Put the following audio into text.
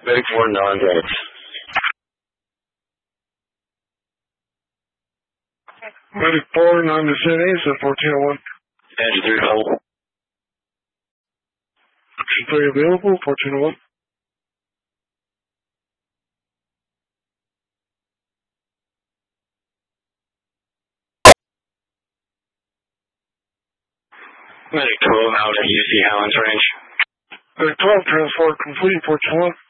Medic 4 non-deaths. Medic 4 non-descendants at 1401. Engine 3 available. Engine 3 available, 1401. Medic 12 out at UC Howland's range. Medic 12 transport complete, 1401.